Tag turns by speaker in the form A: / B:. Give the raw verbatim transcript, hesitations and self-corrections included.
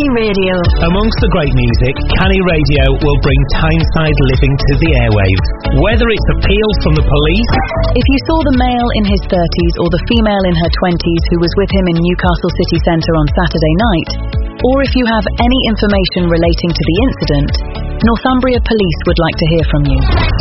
A: Canny Radio.
B: Amongst the great music, Canny Radio will bring Tyneside living to the airwaves. Whether it's appeals from the police...
C: If you saw the male in his thirties or the female in her twenties who was with him in Newcastle city centre on Saturday night, or if you have any information relating to the incident, Northumbria Police would like to hear from you.